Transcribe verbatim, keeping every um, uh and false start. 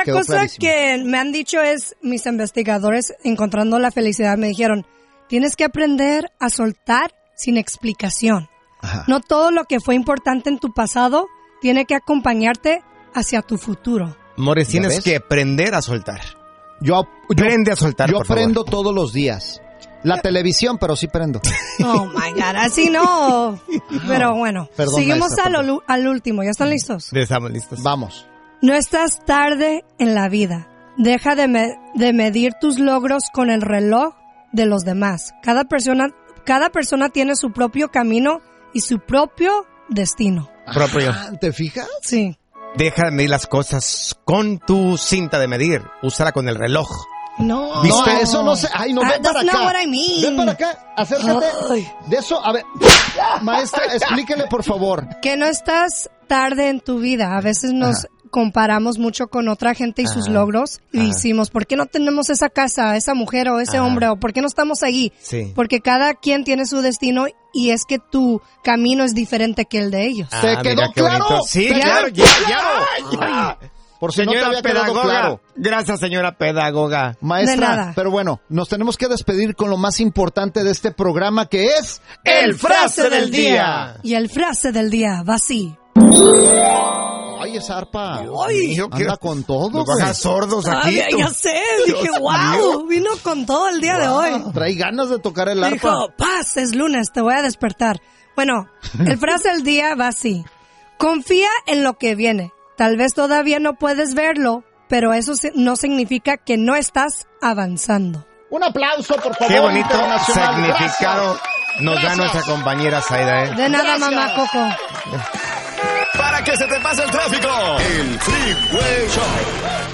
otra quedó cosa clarísimo. que me han dicho es, mis investigadores, encontrando la felicidad, me dijeron, tienes que aprender a soltar sin explicación. Ajá. No todo lo que fue importante en tu pasado tiene que acompañarte hacia tu futuro. Mores, ¿Ya tienes ves? que aprender a soltar. Yo, yo, Prende a soltar, yo por favor. prendo todos los días. La televisión, pero sí prendo. Oh my God, así no. Pero bueno, Perdón, seguimos maestra, al, perdón. olu- al último. ¿Ya están listos? Estamos listos. Vamos. No estás tarde en la vida. Deja de, me- de medir tus logros con el reloj de los demás. Cada persona, cada persona tiene su propio camino y su propio destino. Propio. Ah, ¿te fijas? Sí. Deja de medir las cosas con tu cinta de medir. Úsala con el reloj. No. No, eso no se... Ay, no, Ah, ven para that's not acá. what I mean. Ven para acá, acércate. Ay. De eso, a ver. Maestra, explíquele, por favor. Que no estás tarde en tu vida. A veces nos Ajá. comparamos mucho con otra gente y sus Ajá. logros y Ajá. decimos, ¿por qué no tenemos esa casa, esa mujer o ese Ajá. hombre? ¿O por qué no estamos ahí? Sí. Porque cada quien tiene su destino y es que tu camino es diferente que el de ellos. ¿Te Ah, quedó mira qué claro? bonito. Sí, ¿Te claro, quedó ya, claro? ya, ya. Por si no te Señora había quedado pedagoga. claro. Gracias, señora pedagoga. Maestra, De nada. pero bueno, nos tenemos que despedir con lo más importante de este programa, que es... El frase del día. Y el frase del día va así. Ay, esa arpa. Ay, yo anda quiero- con todo, Nos güey. bajas sordos aquí. Ay, tú. ya sé, dije, wow, vino con todo el día de hoy. Trae ganas de tocar el arpa. Dijo, paz, es lunes, te voy a despertar. Bueno, el frase del día va así. Confía en lo que viene. Tal vez todavía no puedes verlo, pero eso si- no significa que no estás avanzando. Un aplauso, por favor. Qué bonito internacional. significado Gracias. nos da Gracias. nuestra compañera Zaida, ¿eh? De nada, Gracias. mamá Coco. Para que se te pase el tráfico. El Freeway Show.